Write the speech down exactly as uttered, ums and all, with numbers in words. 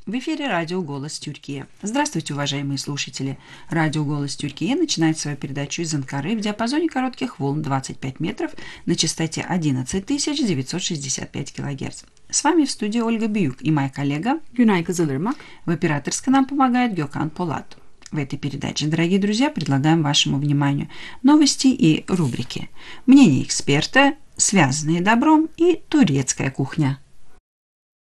В эфире радио «Голос Тюркии». Здравствуйте, уважаемые слушатели. Радио «Голос Тюркии» начинает свою передачу из Анкары в диапазоне коротких волн двадцать пять метров на частоте одиннадцать тысяч девятьсот шестьдесят пять килогерц. С вами в студии Ольга Биюк и моя коллега Günay Kızılırmak. В операторской нам помогает Gökhan Polat. В этой передаче, дорогие друзья, предлагаем вашему вниманию новости и рубрики. Мнение эксперта, связанные добром и турецкая кухня.